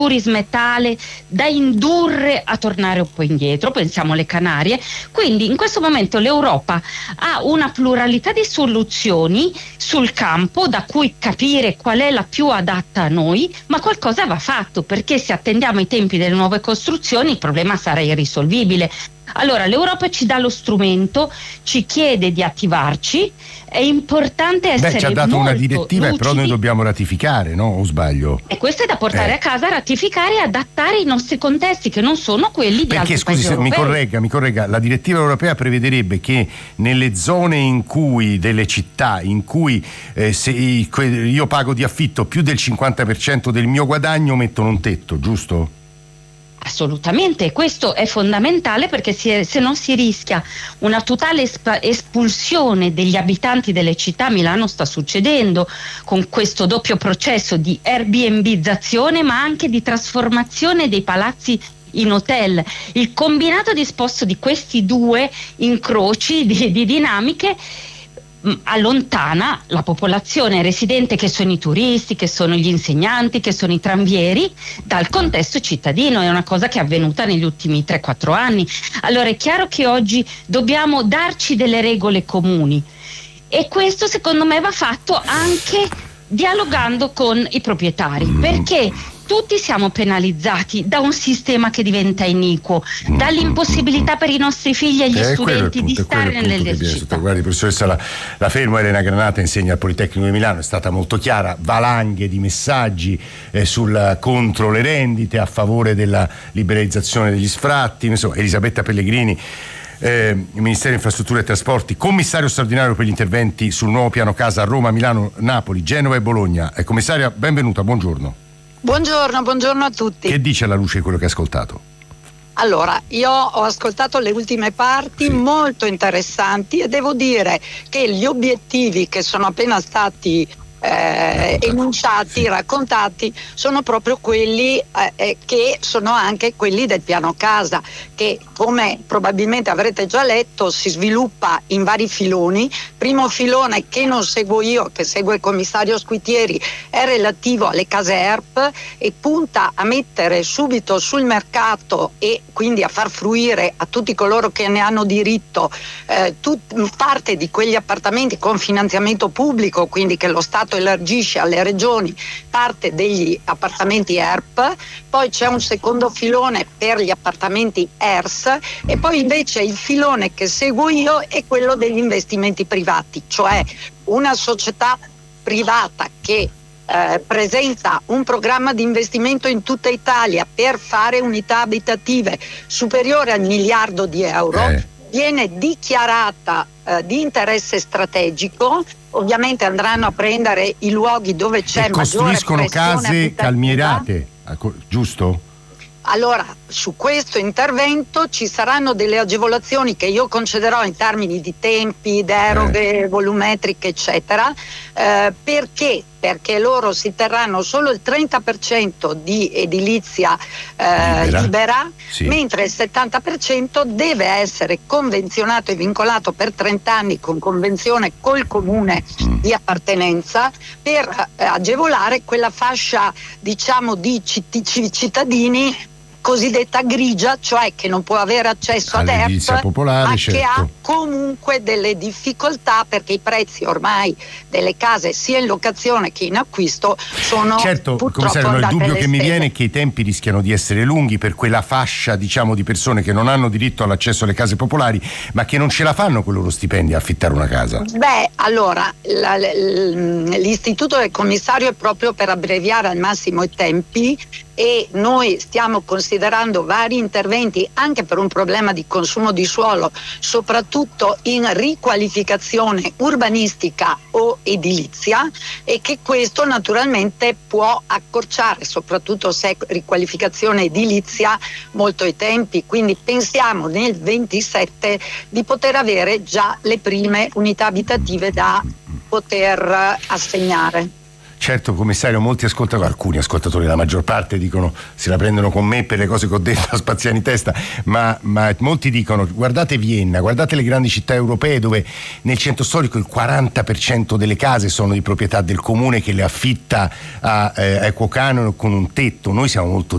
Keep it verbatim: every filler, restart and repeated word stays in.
turismo tale da indurre a tornare un po' indietro, pensiamo alle Canarie. Quindi in questo momento l'Europa ha una pluralità di soluzioni sul campo da cui capire qual è la più adatta a noi, ma qualcosa va fatto, perché se attendiamo i tempi delle nuove costruzioni il problema sarà irrisolvibile. Allora l'Europa ci dà lo strumento, ci chiede di attivarci, è importante essere Beh, ci ha dato molto una direttiva lucidi. però noi dobbiamo ratificare, no? O sbaglio? E questo è da portare Eh. a casa, ratificare e adattare i nostri contesti, che non sono quelli di Perché altri scusi, paesi se mi europei. corregga, mi corregga, la direttiva europea prevederebbe che nelle zone in cui, delle città in cui eh, se io pago di affitto più del cinquanta per cento del mio guadagno mettono un tetto, giusto? Assolutamente, questo è fondamentale, perché si- se no si rischia una totale esp- espulsione degli abitanti delle città. Milano sta succedendo con questo doppio processo di Airbnbizzazione, ma anche di trasformazione dei palazzi in hotel. Il combinato disposto di questi due incroci di, di dinamiche mh, allontana la popolazione residente, che sono i turisti, che sono gli insegnanti, che sono i tranvieri, dal contesto cittadino. È una cosa che è avvenuta negli ultimi tre quattro anni. Allora è chiaro che oggi dobbiamo darci delle regole comuni, e questo secondo me va fatto anche dialogando con i proprietari, perché tutti siamo penalizzati da un sistema che diventa iniquo, dall'impossibilità per i nostri figli e gli Eh, quello è il studenti di punto, è quello stare il punto nelle che viene città. sotto. Guardi, professoressa, la, la fermo Elena Granata, insegna al Politecnico di Milano, è stata molto chiara, valanghe di messaggi eh, sul, contro le rendite, a favore della liberalizzazione degli sfratti. Insomma, Elisabetta Pellegrini, eh, Ministero Infrastrutture e Trasporti, commissario straordinario per gli interventi sul nuovo piano casa a Roma, Milano, Napoli, Genova e Bologna. Eh, commissaria, benvenuta, buongiorno. Buongiorno, buongiorno a tutti. Che dice alla luce di quello che ha ascoltato? Allora, io ho ascoltato le ultime parti, Sì. molto interessanti, e devo dire che gli obiettivi che sono appena stati eh, enunciati, sì. raccontati, sono proprio quelli eh, eh, che sono anche quelli del piano casa, che, come probabilmente avrete già letto, si sviluppa in vari filoni. Primo filone, che non seguo io, che segue il commissario Squitieri, è relativo alle case E R P e punta a mettere subito sul mercato, e quindi a far fruire a tutti coloro che ne hanno diritto eh, tut- parte di quegli appartamenti con finanziamento pubblico, quindi che lo Stato elargisce alle regioni parte degli appartamenti E R P. Poi c'è un secondo filone per gli appartamenti E R S, e poi invece il filone che seguo io è quello degli investimenti privati, cioè una società privata che eh, presenta un programma di investimento in tutta Italia per fare unità abitative superiore al miliardo di euro. Eh. Viene dichiarata eh, di interesse strategico. Ovviamente andranno a prendere i luoghi dove c'è E maggiore costruiscono pressione case abitativa. calmierate, giusto? Allora, su questo intervento ci saranno delle agevolazioni che io concederò in termini di tempi, deroghe, Eh. volumetriche, eccetera. Eh, perché? Perché loro si terranno solo il trenta per cento di edilizia eh, Libera. libera, Sì. mentre il settanta per cento deve essere convenzionato e vincolato per trenta anni con convenzione col comune Mm. di appartenenza, per eh, agevolare quella fascia, diciamo, di citt- cittadini cosiddetta grigia, cioè che non può avere accesso ad E All'edilizia R P, popolare, ma certo. che ha comunque delle difficoltà, perché i prezzi ormai delle case sia in locazione che in acquisto sono Certo, purtroppo commissario, no, il andate dubbio alle che mi stelle. viene è che i tempi rischiano di essere lunghi per quella fascia, diciamo, di persone che non hanno diritto all'accesso alle case popolari, ma che non ce la fanno con i loro stipendi a affittare una casa. Beh, allora, la- l- l'istituto del commissario è proprio per abbreviare al massimo i tempi, e noi stiamo considerando vari interventi anche per un problema di consumo di suolo, soprattutto in riqualificazione urbanistica o edilizia, e che questo naturalmente può accorciare, soprattutto se è riqualificazione edilizia, molto i tempi. Quindi pensiamo nel ventisette di poter avere già le prime unità abitative da poter assegnare. Certo, commissario, molti ascoltatori, alcuni ascoltatori, la maggior parte dicono, se la prendono con me per le cose che ho detto a spaziani in testa, ma, ma molti dicono, guardate Vienna, guardate le grandi città europee dove nel centro storico il quaranta per cento delle case sono di proprietà del comune che le affitta a eh, equo canone con un tetto. Noi siamo molto